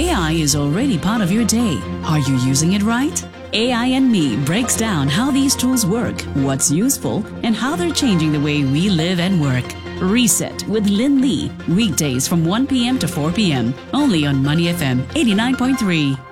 AI is already part of your day. Are you using it right? AI and Me breaks down how these tools work, what's useful, and how they're changing the way we live and work. Reset with Lynn Lee, weekdays from 1 p.m. to 4 p.m. only on Money FM 89.3.